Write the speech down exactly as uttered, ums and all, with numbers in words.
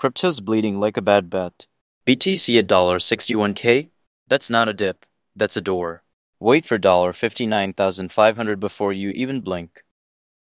Crypto's bleeding like a bad bet. B T C at sixty-one K? That's not a dip, that's a door. Wait for fifty-nine thousand five hundred before you even blink.